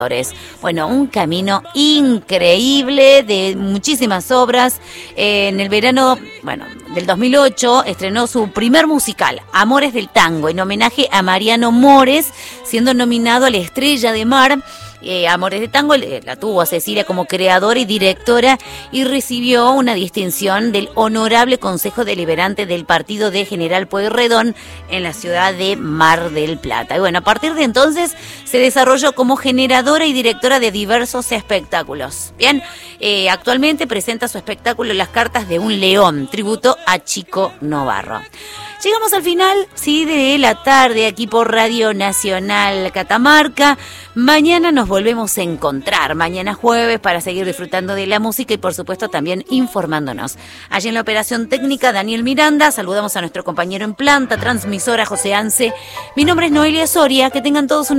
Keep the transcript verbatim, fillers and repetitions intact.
Bueno, un camino increíble de muchísimas obras. Eh, en el verano, bueno, del dos mil ocho estrenó su primer musical, Amores del Tango, en homenaje a Mariano Mores, siendo nominado a la Estrella de Mar. Eh, Amores de Tango la tuvo a Cecilia como creadora y directora y recibió una distinción del Honorable Consejo Deliberante del Partido de General Pueyrredón en la ciudad de Mar del Plata. Y bueno, a partir de entonces se desarrolló como generadora y directora de diversos espectáculos. Bien, eh, actualmente presenta su espectáculo Las Cartas de un León, tributo a Chico Novarro. Llegamos al final, sí, de la tarde aquí por Radio Nacional Catamarca. Mañana nos volvemos a encontrar, mañana jueves, para seguir disfrutando de la música y por supuesto también informándonos. Allí en la operación técnica, Daniel Miranda. Saludamos a nuestro compañero en planta, transmisora José Anse. Mi nombre es Noelia Soria. Que tengan todos una